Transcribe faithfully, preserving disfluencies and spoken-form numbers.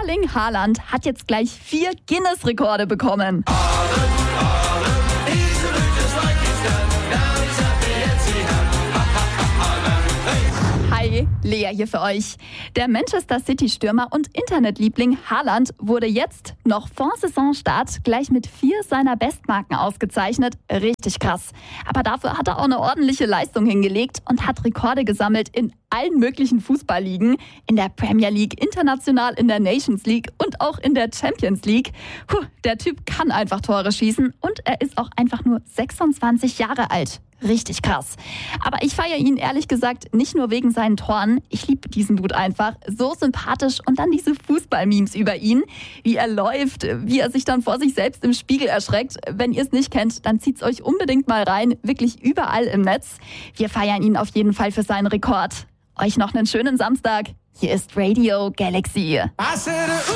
Erling Haaland hat jetzt gleich vier Guinness-Rekorde bekommen. Hi, Lea hier für euch. Der Manchester City-Stürmer und Internetliebling Haaland wurde jetzt, noch vor Saisonstart, gleich mit vier seiner Bestmarken ausgezeichnet. Richtig krass. Aber dafür hat er auch eine ordentliche Leistung hingelegt und hat Rekorde gesammelt in allen möglichen Fußballligen. In der Premier League, international in der Nations League und auch in der Champions League. Puh, der Typ kann einfach Tore schießen und er ist auch einfach nur sechsundzwanzig Jahre alt. Richtig krass. Aber ich feiere ihn ehrlich gesagt nicht nur wegen seinen Toren. Ich liebe diesen Dude einfach. So sympathisch und dann diese Fußball-Memes über ihn. Wie er läuft, wie er sich dann vor sich selbst im Spiegel erschreckt. Wenn ihr es nicht kennt, dann zieht's euch unbedingt mal rein. Wirklich überall im Netz. Wir feiern ihn auf jeden Fall für seinen Rekord. Euch noch einen schönen Samstag. Hier ist Radio Galaxy.